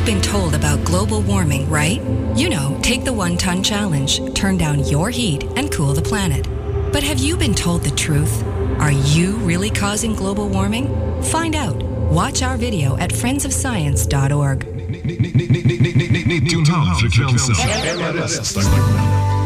been told about global warming, right? You know, take the 1 ton challenge, turn down your heat, and cool the planet. But have you been told the truth? Are you really causing global warming? Find out. Watch our video at friendsofscience.org. 92,5 frekvenser.